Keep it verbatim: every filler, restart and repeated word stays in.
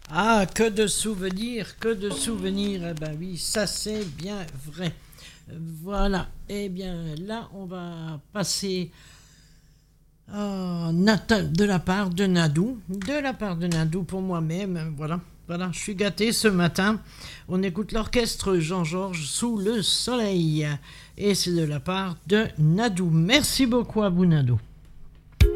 Ah, que de souvenirs, que de souvenirs. Eh ben oui, ça c'est bien vrai. Voilà. Eh bien, là, on va passer à Nathan, de la part de Nadou. De la part de Nadou pour moi-même. Voilà. Voilà, je suis gâté ce matin. On écoute l'orchestre Jean-Georges sous le soleil. Et c'est de la part de Nadou. Merci beaucoup à vous, Nadou.